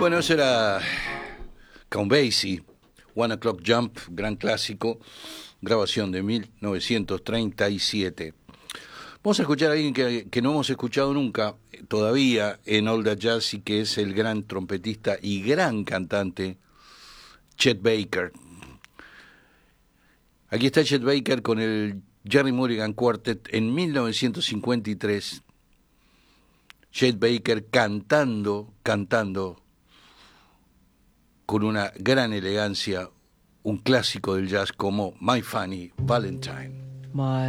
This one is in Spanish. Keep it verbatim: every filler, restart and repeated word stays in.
Bueno, eso era Count Basie, One O'Clock Jump, gran clásico, grabación de mil novecientos treinta y siete. Vamos a escuchar a alguien que, que no hemos escuchado nunca todavía en All That Jazz, y que es el gran trompetista y gran cantante Chet Baker. Aquí está Chet Baker con el Jerry Mulligan Quartet en mil novecientos cincuenta y tres. Chet Baker cantando, cantando con una gran elegancia un clásico del jazz como My Funny Valentine. My